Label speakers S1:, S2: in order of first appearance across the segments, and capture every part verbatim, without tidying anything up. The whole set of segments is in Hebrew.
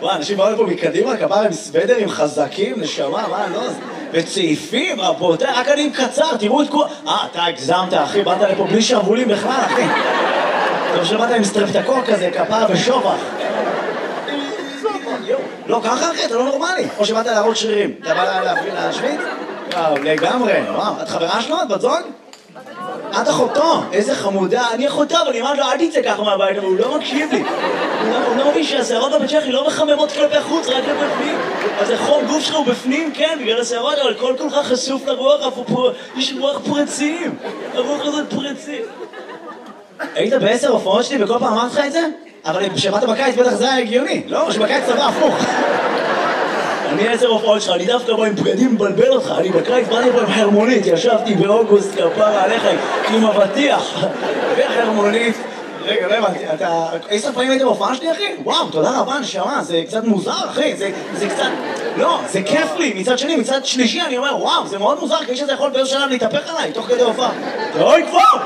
S1: וואי, אנשים באו לפה מקדימה, כפרה עם סוודרים חזקים, נשמה, מה, לא? וצעיפים, רבותיי, רק אני עם קצר, תראו את כל... אה, אתה הגזמת, אחי, באת לפה בלי שרבולים בכלל, אחי. טוב שבאת עם סטרפטקוק כזה, כפרה ושובח. לא, ככה אחי, אתה לא נורמלי. או שבאת להראות שרירים. אתה בא להשוויץ? וואו, לגמרי. וואו, את חברה שלו? את בת זוג? את אחותו. איזה חמודה. אני אחותו, אבל אני אמרת לו, אל תצא ככה מהבית, אבל הוא לא מקשיב לי. הוא לא מבין שהשערות בבית צ'כי לא מחממות כלפי חוץ, רק כלפי פנים. אז החום גוף שלך הוא בפנים, כן, בגלל השערות, אבל כל כולך חשוף לרוח, יש רוח פרצים. הרוח הזאת פרצים. היית בעשר הופעות שלי וכל פעם אמרת לך את זה? אבל בשבת בקיץ בטח זה היה הגיוני, לא? שבקיץ צבא הפוך. אני עשר הופעות שלך, אני דווקא בא עם בגדים מבלבל אותך, אני בקיץ באתי פה עם חרמונית, ישבתי באוגוסט כפרה עליך עם אבטיח וחרמונית. רגע, לא הבנתי, אתה... עשר פעמים היית בהופעה שלי, אחי? וואו, תודה רבה, נשמה, זה קצת מוזר, אחי, זה, זה קצת... לא, זה כיף לי, מצד שני, מצד שלישי, אני אומר, וואו, זה מאוד מוזר, כי שזה יכול באיזשהו שלב להתהפך עליי, תוך כדי הופעה. אוי, כבר!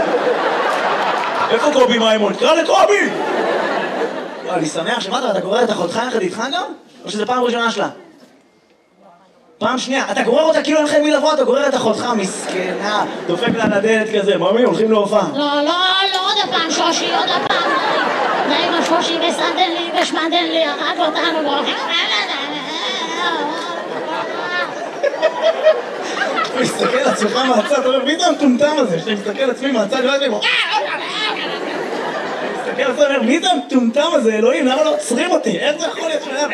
S1: איפה קובי מימון? קרא לקובי! אני שמח שמעת, אתה גורר את אחותך יחד איתך גם? או שזה פעם ראשונה שלה? פעם שנייה, אתה גורר אותה כאילו אין לך מי לבוא, אתה גורר את אחותך, מסכנה, דופק לה לדלת כזה, ממי, הולכים להופעה.
S2: לא, לא, לא עוד הפעם שושי, עוד הפעם, די עם השושי וסדן לי ושמדן לי, הרג אותנו, והולכים...
S1: אתה מסתכל על עצמך מהצד, אתה אומר, מי זה המטומטם הזה? שאתה מסתכל על עצמי מהצד, לא יודע לי, מסתכל על עצמי, אומר, מי זה המטומטם הזה, אלוהים, למה לא עוצרים אותי? איך זה יכול להיות שהיה?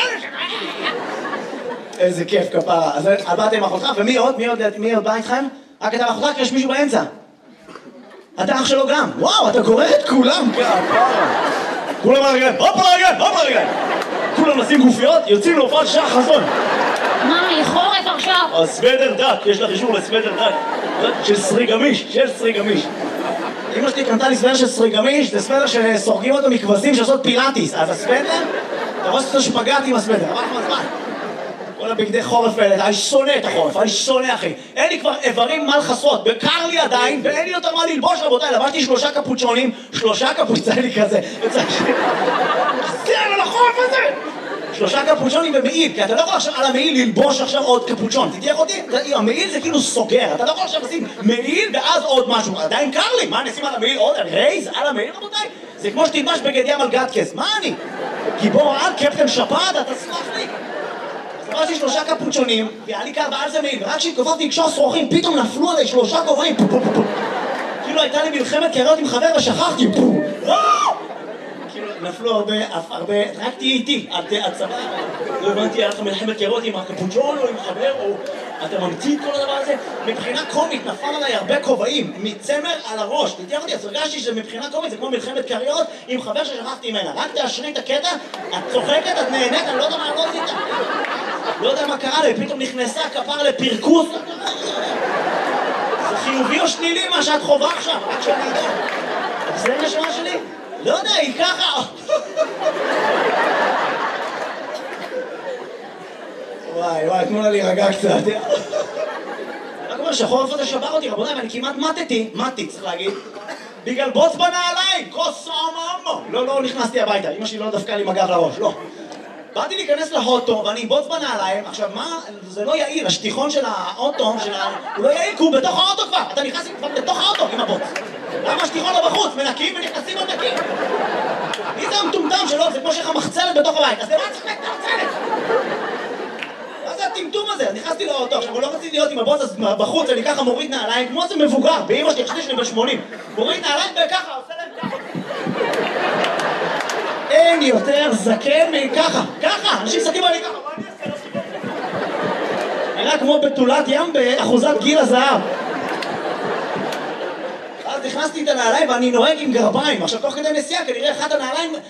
S1: איזה כיף כפרה. אז באתם עם אחותך, ומי עוד? מי עוד בא איתכם? רק אתה ואחותך, כי יש מישהו באמצע. אתה אח שלו גם. וואו, אתה גורר את כולם כפרה. כולם על הרגליים, הופ על הרגליים, הופ על הרגליים. כולם נשים גופיות, יוצאים להופעת שעה חזון.
S2: מה, היא חורף עכשיו?
S1: הסוודר דק, יש לך אישור לסוודר דק. של סרי גמיש, של סרי גמיש. אמא שלי קנתה לי סוודר של סרי גמיש, זה סוודר שסורגים אותו מכבשים שעושות פילאטיס. אז הסוודר, אתה רואה שאתה שפגעת עם הסוודר, עבר כבר זמן. כל הבגדי חורף האלה, אני שונא את החורף, אני שונא אחי. אין לי כבר איברים מה לחסות, בקר לי עדיין, ואין לי יותר מה ללבוש רבותיי, לבשתי שלושה קפוצ'ונים, שלושה קפוצ'ונים כזה, וצריך ש... זה על החורף הזה! שלושה קפוצ'ונים במעיל, כי אתה לא יכול עכשיו על המעיל ללבוש עכשיו עוד קפוצ'ון, תתייח אותי? המעיל זה כאילו סוגר, אתה לא יכול עכשיו לשים מעיל ואז עוד משהו, עדיין קר לי, מה נשים על המעיל עוד? רייז על המעיל רבותיי? זה כמו שתלבש בגד ים על גטקס, מה אני? גיבור על קפטן שפעת, אתה סלח לי? עברתי שלושה קפוצ'ונים, והיה לי קר בעל זה מעיל, ורק כשהתכופפתי לקשור שרוכים, פתאום נפלו עליי שלושה כובעים, כאילו הייתה לי מלחמת קריות עם חבר ושכחתי, כאילו נפלו הרבה, הרבה, רק תהיי איתי, את צבא, לא הבנתי, היה לך מלחמת קריות עם הקפוצ'ון או עם חבר, או אתה ממציא את כל הדבר הזה, מבחינה קומית נפל עליי הרבה כובעים, מצמר על הראש, תתייח אותי, אז הרגשתי שמבחינה קומית זה כמו מלחמת קריות עם חבר ששכחתי ממנה, רק תאשרי את הקטע, את צוחקת, את נהנית, אני לא יודע מה לא עשית. לא יודע מה קרה לי, פתאום נכנסה כפר לפרקוס. זה חיובי או שלילי מה שאת חובה עכשיו? רק שאני יודע. זה נשמה שלי? לא יודע, היא ככה. וואי, וואי, תנו לה להירגע קצת. רק אומר שהחורף הזה שבר אותי, רבותיי, ואני כמעט מתתי, מתי צריך להגיד, בגלל בוץ בנעליים, כוס אממו. לא, לא נכנסתי הביתה, אמא שלי לא דפקה לי מגב לראש, לא. באתי להיכנס לאוטו ואני בוץ בנעליים, עכשיו מה, זה לא יעיל, השטיחון של האוטו, של ה... הוא לא יעיל, כי הוא בתוך האוטו כבר, אתה נכנס כבר בתוך האוטו עם הבוץ. למה השטיחון לא בחוץ? מנקים ונכנסים עוד נקים. מי זה המטומטם שלו? זה כמו שיש לך מחצלת בתוך הבית, אז למה צריך את המחצלת? מה זה הטמטום הזה? אז נכנסתי לאוטו, עכשיו הוא לא רציתי להיות עם הבוץ, אז בחוץ אני ככה מוריד נעליים, כמו זה מבוגר, באמא שלי, חשבתי שאני בן שמונים. מוריד נעליים וככה, עושה להם ככה. אין יותר זקן מככה, ככה, אנשים זקים עלי ככה, מה אני אעשה? נראה כמו בתולת ים באחוזת גיל הזהב. אז נכנסתי את הנעליים ואני נוהג עם גרביים, עכשיו תוך כדי נסיעה כנראה אחת הנעליים